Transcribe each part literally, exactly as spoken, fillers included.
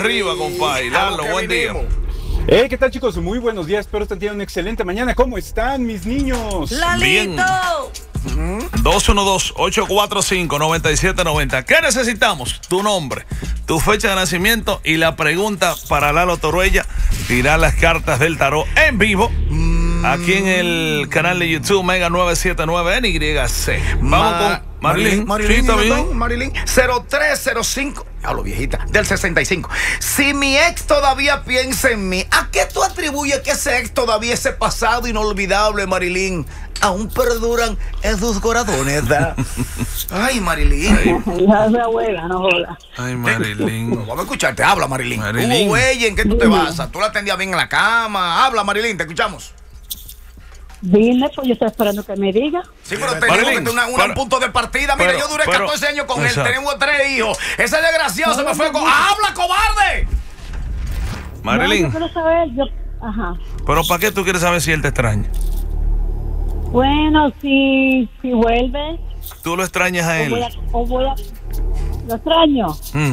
arriba, compadre. Lalo, buen día. Hey, ¿qué tal, chicos? Muy buenos días. Espero que tengan una excelente mañana. ¿Cómo están, mis niños? ¡Lalito! Bien. dos uno dos, ocho cuatro cinco, nueve siete nueve cero. ¿Qué necesitamos? Tu nombre, tu fecha de nacimiento y la pregunta para Lalo Torruella. Tirar las cartas del tarot en vivo. Aquí en el canal de YouTube Mega nueve siete nueve N Y C. Vamos Ma con Marilyn. Marilyn, Sí, está Marilyn, bien. Marilyn, cero tres cero cinco, hablo viejita, del sesenta y cinco. Si mi ex todavía piensa en mí, ¿a qué tú atribuyes que ese ex todavía, ese pasado inolvidable, Marilyn, aún perduran en sus corazones, ¿verdad? Ay, Marilyn. Hija de abuela, no joda. Ay, Marilyn. No, vamos a escucharte, habla, Marilyn. Marilyn. Hugo Güey, ¿en qué tú te basas? ¿Tú la atendías bien en la cama? Habla, Marilyn, te escuchamos. Vine, pues yo estoy esperando que me diga. Sí, pero Marilyn, tenemos que tener una- una- pero- un punto de partida. Mira, pero- yo duré pero- catorce años con él, exacto. tenemos tres hijos. Ese desgraciado se me fue con... ¡Habla, cobarde! Marilyn, No, yo quiero saber, yo... Ajá. ¿pero para qué tú quieres saber si él te extraña? Bueno, si, si vuelve, ¿Tú lo extrañas a o voy él? a... O voy a ¿Lo extraño? Mm.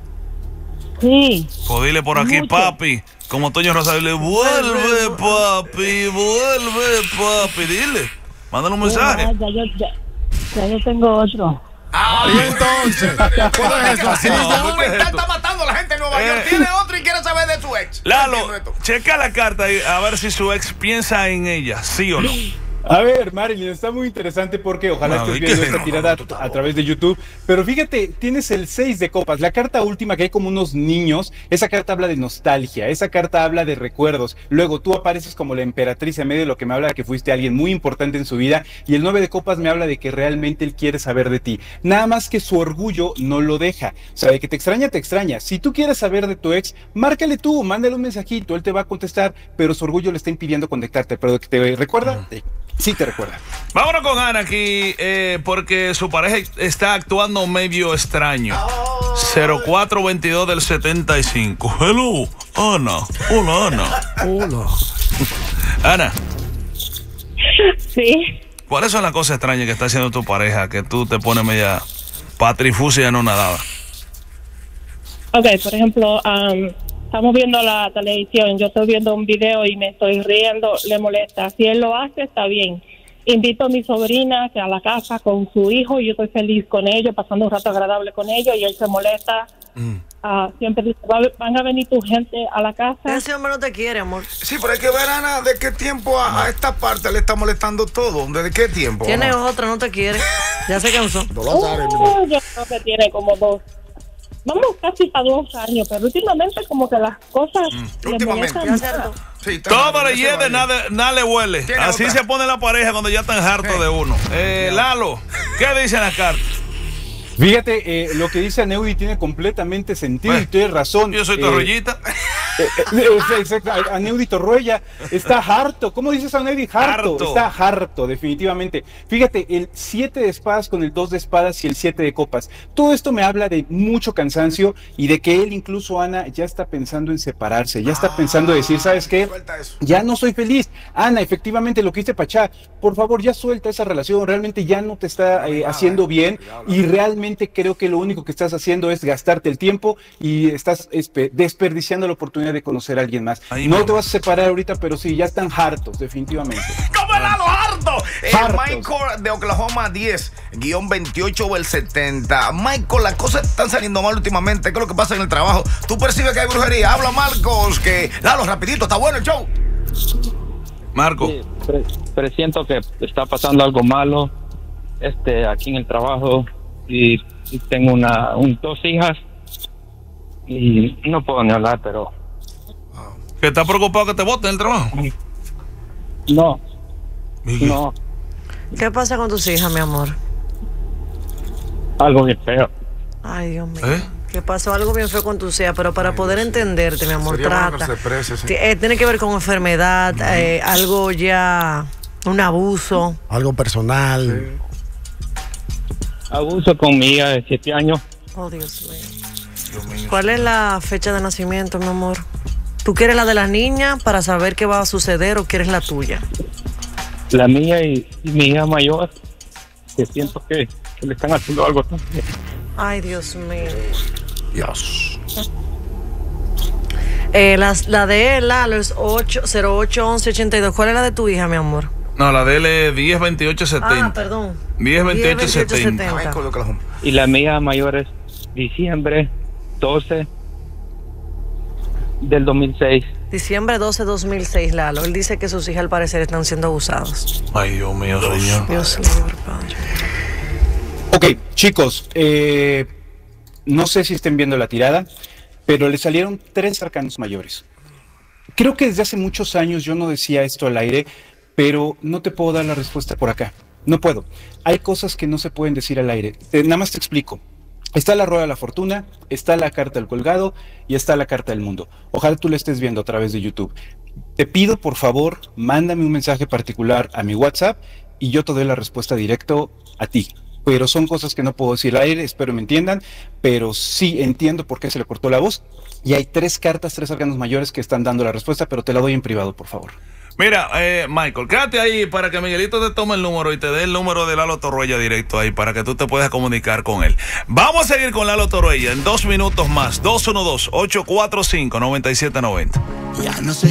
Sí. Pues dile por aquí, Mucho. papi. Como Toño Rosario, dile, vuelve, papi, vuelve, papi. Dile, mándale un mensaje. Ya, ya, yo, ya, ya yo tengo otro. Y entonces, ¿cómo es eso? Así No, ya ¿qué es esto? está matando a la gente en Nueva York. Eh. Tiene otro y quiere saber de su ex. Lalo, No entiendo esto. checa la carta y a ver si su ex piensa en ella, sí o no. A ver, Marilyn, está muy interesante porque ojalá No, estés ¿y viendo qué? esta No, tirada a, a través de YouTube. Pero fíjate, tienes el seis de copas, la carta última que hay como unos niños. Esa carta habla de nostalgia, esa carta habla de recuerdos. Luego tú apareces como la emperatriz en medio de lo que me habla de que fuiste alguien muy importante en su vida. Y el nueve de copas me habla de que realmente él quiere saber de ti. Nada más que su orgullo no lo deja. O sea, de que te extraña, te extraña. Si tú quieres saber de tu ex, márcale tú, mándale un mensajito, él te va a contestar, pero su orgullo le está impidiendo conectarte. Pero de que te recuerda, eh, sí te recuerda. Vámonos con Ana aquí, eh, porque su pareja está actuando medio extraño. cero cuatro veintidós del setenta y cinco. Hello, Ana. Hola, Ana. Hola. Ana, Sí. ¿cuáles son las cosas extrañas que está haciendo tu pareja que tú te pones media patrifucia no nadada? Ok, por ejemplo, um, estamos viendo la televisión, yo estoy viendo un video y me estoy riendo, le molesta. Si él lo hace, está bien. Invito a mi sobrina que a la casa con su hijo y yo estoy feliz con ellos, pasando un rato agradable con ellos y él se molesta. Mm. Uh, siempre dice, "Va- van a venir tu gente a la casa". Ese hombre no te quiere, amor. Sí, pero hay que ver, Ana, de qué tiempo a, a esta parte le está molestando todo. ¿Desde qué tiempo? Tiene Ana? otra, no te quiere. Ya se cansó. Uh, yo creo que tiene como dos, vamos casi para dos años, pero últimamente como que las cosas le últimamente. molestan Ya más. Sí, está Todo bien, le ese hiede, vale. nada, nada le huele. Tiene Así otra. se pone la pareja cuando ya están hartos Sí. de uno. Eh, Lalo, ¿qué dicen las cartas? Fíjate, eh, lo que dice Aneudi tiene completamente sentido Bueno, y tienes razón. Yo soy Eh, Torrollita. Eh, eh, eh, exacto, Aneudi Torruella está harto. ¿Cómo dices Aneudi? Harto. Harto. Está harto, definitivamente. Fíjate, el siete de espadas con el dos de espadas y el siete de copas. Todo esto me habla de mucho cansancio y de que él, incluso Ana, ya está pensando en separarse. Ya está pensando en decir, ¿sabes qué? Suelta eso. Ya no soy feliz. Ana, efectivamente, lo que dice Pachá, por favor, ya suelta esa relación. Realmente ya no te está eh, haciendo bien y realmente creo que lo único que estás haciendo es gastarte el tiempo y estás espe- desperdiciando la oportunidad de conocer a alguien más. Ay, No mamá. te vas a separar ahorita, pero sí, ya están hartos, definitivamente. ¡Como el Lalo harto! Eh, Hartos. Michael de Oklahoma diez, guión veintiocho del setenta. Michael, las cosas están saliendo mal últimamente. ¿Qué es lo que pasa en el trabajo? ¿Tú percibes que hay brujería? Habla, Marcos, que... Lalo, rapidito, está bueno el show. Marco. Sí, pre- presiento que está pasando algo malo este aquí en el trabajo y, y tengo una un, dos hijas y no puedo ni hablar, pero ¿Que estás preocupado que te voten el trabajo? no, Miguel. no, ¿Qué pasa con tus hijas, mi amor? algo bien feo. Ay, Dios mío. ¿Eh? Que pasó algo bien feo con tus hijas, pero para poder entenderte, mi amor, Sería bueno que trata. se exprese, sí. Ti- eh, tiene que ver con enfermedad, eh, algo ya, un abuso. Algo personal. Abuso con mi hija de siete años. Oh, Dios mío. ¿Cuál es la fecha de nacimiento, mi amor? ¿Tú quieres la de la niña para saber qué va a suceder o quieres la tuya? La mía y, y mi hija mayor, que siento que, que le están haciendo algo también. Ay, Dios mío. Dios. Eh, la, la de él, Lalo, es ocho cero ocho once ochenta y dos. ¿Cuál es la de tu hija, mi amor? No, la de él es diez veintiocho setenta. Ah, perdón. diez veintiocho setenta. Y la mía mayor es diciembre doce del dos mil seis. Diciembre doce, dos mil seis, Lalo. Él dice que sus hijas al parecer están siendo abusadas. Ay, Dios mío, señor. Dios libre, padre. Ok, chicos, eh, no sé si estén viendo la tirada, pero le salieron tres arcanos mayores. Creo que desde hace muchos años yo no decía esto al aire, pero no te puedo dar la respuesta por acá. No puedo. Hay cosas que no se pueden decir al aire. Eh, nada más te explico. Está la rueda de la fortuna, está la carta del colgado y está la carta del mundo. Ojalá tú la estés viendo a través de YouTube. Te pido, por favor, mándame un mensaje particular a mi WhatsApp y yo te doy la respuesta directo a ti. Pero son cosas que no puedo decir al aire, espero me entiendan, pero sí entiendo por qué se le cortó la voz. Y hay tres cartas, tres arcanos mayores que están dando la respuesta, pero te la doy en privado, por favor. Mira, eh, Michael, quédate ahí para que Miguelito te tome el número y te dé el número de Lalo Torruella directo ahí para que tú te puedas comunicar con él. Vamos a seguir con Lalo Torruella en dos minutos más. dos uno dos, ocho cuatro cinco, nueve siete nueve cero. Ya no sé